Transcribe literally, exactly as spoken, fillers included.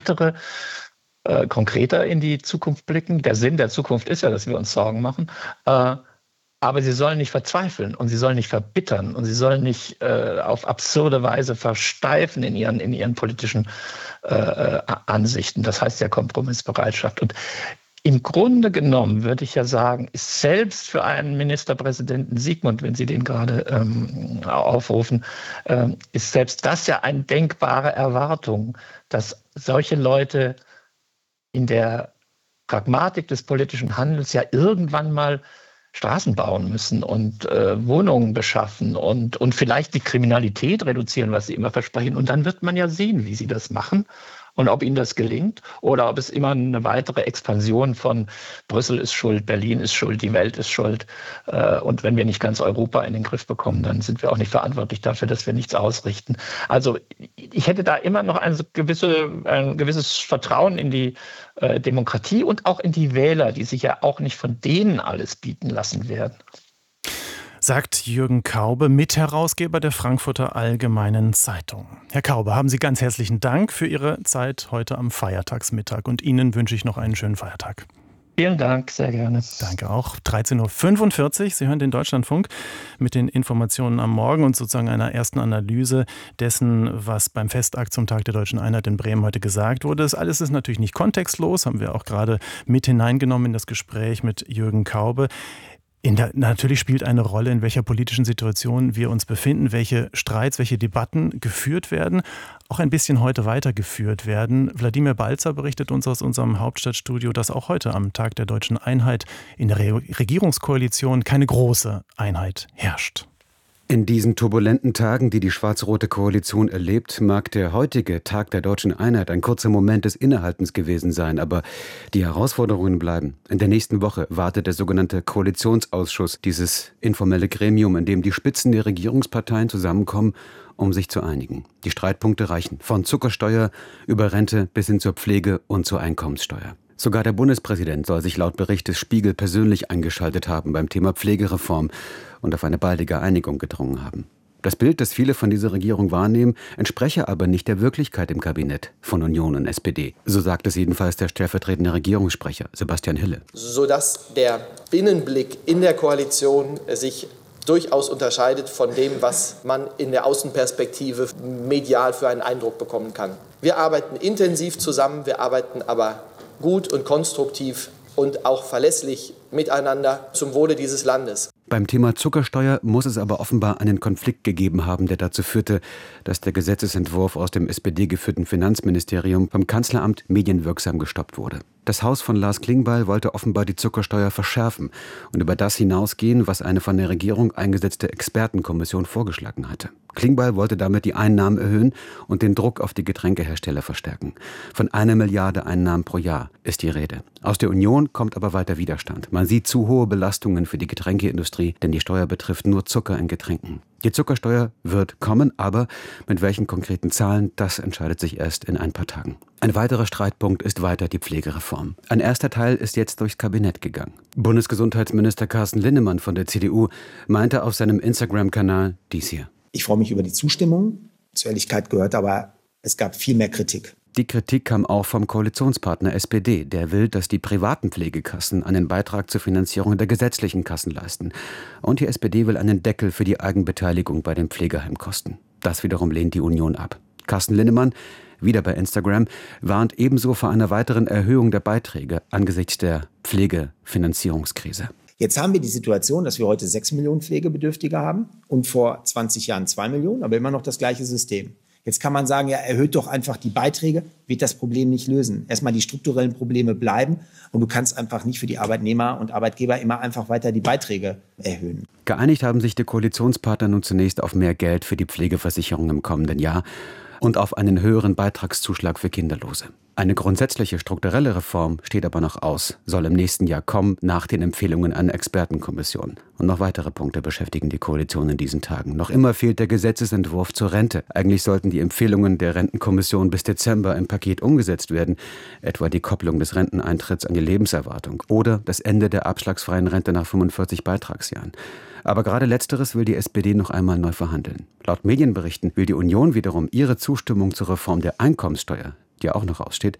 äh, konkreter in die Zukunft blicken. Der Sinn der Zukunft ist ja, dass wir uns Sorgen machen. Äh, aber sie sollen nicht verzweifeln und sie sollen nicht verbittern und sie sollen nicht äh, auf absurde Weise versteifen in ihren, in ihren politischen äh, Ansichten. Das heißt ja Kompromissbereitschaft. Und im Grunde genommen würde ich ja sagen, ist selbst für einen Ministerpräsidenten Sigmund, wenn Sie den gerade ähm, aufrufen, ähm, ist selbst das ja eine denkbare Erwartung, dass solche Leute in der Pragmatik des politischen Handels ja irgendwann mal Straßen bauen müssen und äh, Wohnungen beschaffen und, und vielleicht die Kriminalität reduzieren, was sie immer versprechen. Und dann wird man ja sehen, wie sie das machen und ob ihnen das gelingt oder ob es immer eine weitere Expansion von Brüssel ist schuld, Berlin ist schuld, die Welt ist schuld. Äh, und wenn wir nicht ganz Europa in den Griff bekommen, dann sind wir auch nicht verantwortlich dafür, dass wir nichts ausrichten. Also ich hätte da immer noch eine gewisse, ein gewisses Vertrauen in die äh, Demokratie und auch in die Wähler, die sich ja auch nicht von denen alles bieten lassen werden. Sagt Jürgen Kaube, Mitherausgeber der Frankfurter Allgemeinen Zeitung. Herr Kaube, haben Sie ganz herzlichen Dank für Ihre Zeit heute am Feiertagsmittag und Ihnen wünsche ich noch einen schönen Feiertag. Vielen Dank, sehr gerne. Danke auch. dreizehn Uhr fünfundvierzig, Sie hören den Deutschlandfunk mit den Informationen am Morgen und sozusagen einer ersten Analyse dessen, was beim Festakt zum Tag der Deutschen Einheit in Bremen heute gesagt wurde. Das alles ist natürlich nicht kontextlos, haben wir auch gerade mit hineingenommen in das Gespräch mit Jürgen Kaube. In der, natürlich spielt eine Rolle, in welcher politischen Situation wir uns befinden, welche Streits, welche Debatten geführt werden, auch ein bisschen heute weitergeführt werden. Wladimir Balzer berichtet uns aus unserem Hauptstadtstudio, dass auch heute am Tag der Deutschen Einheit in der Re- Regierungskoalition keine große Einheit herrscht. In diesen turbulenten Tagen, die die schwarz-rote Koalition erlebt, mag der heutige Tag der Deutschen Einheit ein kurzer Moment des Innehaltens gewesen sein, aber die Herausforderungen bleiben. In der nächsten Woche wartet der sogenannte Koalitionsausschuss, dieses informelle Gremium, in dem die Spitzen der Regierungsparteien zusammenkommen, um sich zu einigen. Die Streitpunkte reichen von Zuckersteuer über Rente bis hin zur Pflege und zur Einkommenssteuer. Sogar der Bundespräsident soll sich laut Bericht des Spiegel persönlich eingeschaltet haben beim Thema Pflegereform und auf eine baldige Einigung gedrungen haben. Das Bild, das viele von dieser Regierung wahrnehmen, entspreche aber nicht der Wirklichkeit im Kabinett von Union und S P D. So sagt es jedenfalls der stellvertretende Regierungssprecher Sebastian Hille. Sodass der Binnenblick in der Koalition sich durchaus unterscheidet von dem, was man in der Außenperspektive medial für einen Eindruck bekommen kann. Wir arbeiten intensiv zusammen, wir arbeiten aber gut und konstruktiv und auch verlässlich miteinander zum Wohle dieses Landes. Beim Thema Zuckersteuer muss es aber offenbar einen Konflikt gegeben haben, der dazu führte, dass der Gesetzesentwurf aus dem S P D-geführten Finanzministerium vom Kanzleramt medienwirksam gestoppt wurde. Das Haus von Lars Klingbeil wollte offenbar die Zuckersteuer verschärfen und über das hinausgehen, was eine von der Regierung eingesetzte Expertenkommission vorgeschlagen hatte. Klingbeil wollte damit die Einnahmen erhöhen und den Druck auf die Getränkehersteller verstärken. Von einer Milliarde Einnahmen pro Jahr ist die Rede. Aus der Union kommt aber weiter Widerstand. Man sieht zu hohe Belastungen für die Getränkeindustrie, denn die Steuer betrifft nur Zucker in Getränken. Die Zuckersteuer wird kommen, aber mit welchen konkreten Zahlen, das entscheidet sich erst in ein paar Tagen. Ein weiterer Streitpunkt ist weiter die Pflegereform. Ein erster Teil ist jetzt durchs Kabinett gegangen. Bundesgesundheitsminister Carsten Linnemann von der C D U meinte auf seinem Instagram-Kanal dies hier. Ich freue mich über die Zustimmung. Zur Ehrlichkeit gehört aber, es gab viel mehr Kritik. Die Kritik kam auch vom Koalitionspartner S P D. Der will, dass die privaten Pflegekassen einen Beitrag zur Finanzierung der gesetzlichen Kassen leisten. Und die S P D will einen Deckel für die Eigenbeteiligung bei den Pflegeheimkosten. Das wiederum lehnt die Union ab. Carsten Linnemann, wieder bei Instagram, warnt ebenso vor einer weiteren Erhöhung der Beiträge angesichts der Pflegefinanzierungskrise. Jetzt haben wir die Situation, dass wir heute sechs Millionen Pflegebedürftige haben und vor zwanzig Jahren zwei Millionen, aber immer noch das gleiche System. Jetzt kann man sagen, ja, erhöht doch einfach die Beiträge, wird das Problem nicht lösen. Erstmal die strukturellen Probleme bleiben und du kannst einfach nicht für die Arbeitnehmer und Arbeitgeber immer einfach weiter die Beiträge erhöhen. Geeinigt haben sich die Koalitionspartner nun zunächst auf mehr Geld für die Pflegeversicherung im kommenden Jahr und auf einen höheren Beitragszuschlag für Kinderlose. Eine grundsätzliche strukturelle Reform steht aber noch aus, soll im nächsten Jahr kommen, nach den Empfehlungen einer Expertenkommission. Und noch weitere Punkte beschäftigen die Koalition in diesen Tagen. Noch immer fehlt der Gesetzesentwurf zur Rente. Eigentlich sollten die Empfehlungen der Rentenkommission bis Dezember im Paket umgesetzt werden, etwa die Kopplung des Renteneintritts an die Lebenserwartung oder das Ende der abschlagsfreien Rente nach fünfundvierzig Beitragsjahren. Aber gerade Letzteres will die S P D noch einmal neu verhandeln. Laut Medienberichten will die Union wiederum ihre Zustimmung zur Reform der Einkommenssteuer die auch noch aussteht,